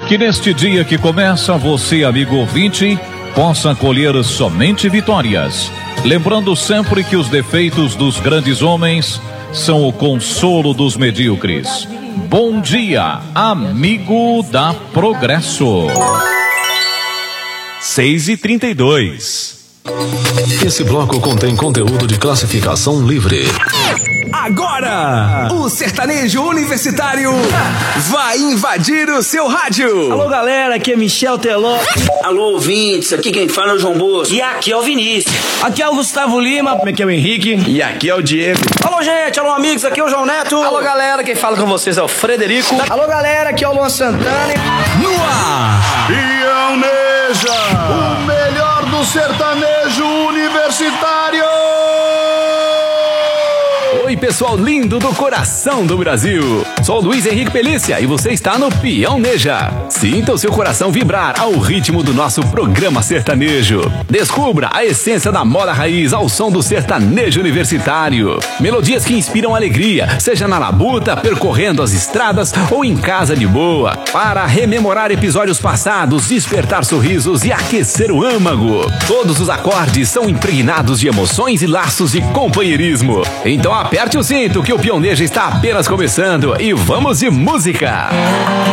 Que neste dia que começa, você, amigo ouvinte, possa colher somente vitórias. Lembrando sempre que os defeitos dos grandes homens são o consolo dos medíocres. Bom dia, amigo da Progresso. 6h32. Esse bloco contém conteúdo de classificação livre. Agora, o sertanejo universitário vai invadir o seu rádio. Alô, galera, aqui é Michel Teló. Alô, ouvintes, aqui quem fala é o João Bosco. E aqui é o Vinícius. Aqui é o Gustavo Lima. Aqui é o Henrique. E aqui é o Diego. Alô, gente, alô, amigos, aqui é o João Neto. Alô, galera, quem fala com vocês é o Frederico. Alô, galera, aqui é o Luan Santana. No ar, Pioneja, o melhor do sertanejo universitário. Oi, pessoal lindo do coração do Brasil. Sou o Luiz Henrique Pelícia e você está no Pioneja. Sinta o seu coração vibrar ao ritmo do nosso programa sertanejo. Descubra a essência da moda raiz ao som do sertanejo universitário. Melodias que inspiram alegria, seja na labuta, percorrendo as estradas ou em casa de boa. Para rememorar episódios passados, despertar sorrisos e aquecer o âmago. Todos os acordes são impregnados de emoções e laços de companheirismo. Então aperte o cinto que o Pioneja está apenas começando e vamos de música.